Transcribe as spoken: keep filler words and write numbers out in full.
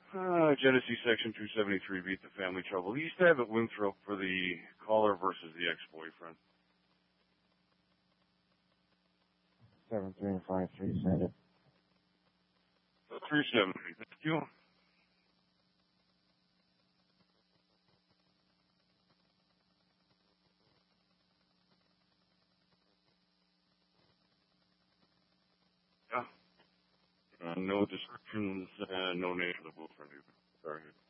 Uh, Genesee Section two seventy-three beat the family trouble. He used to have at Winthrop for the caller versus the ex-boyfriend. Seven three and five three send it. three seventy. Thank you. Yeah. Uh, no descriptions, uh, no name of the boyfriend either. Sorry.